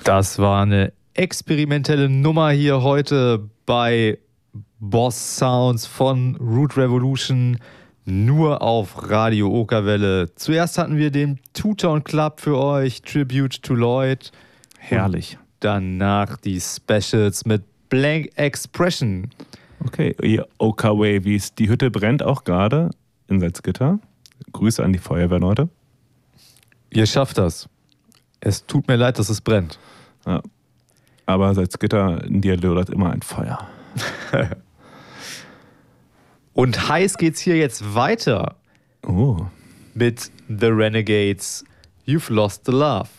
Das war eine experimentelle Nummer hier heute bei Boss Sounds von Root Revolution, nur auf Radio Okerwelle. Zuerst hatten wir den Two-Tone Club für euch, Tribute to Lloyd. Herrlich. Danach die Specials mit Blank Expression. Okay, ihr Oka-Wavies. Die Hütte brennt auch gerade in Salzgitter. Grüße an die Feuerwehrleute. Ihr schafft das. Es tut mir leid, dass es brennt. Ja. Aber Salzgitter, in dir lodert immer ein Feuer. Und heiß geht's hier jetzt weiter. Oh. Mit The Renegades. You've Lost the Love.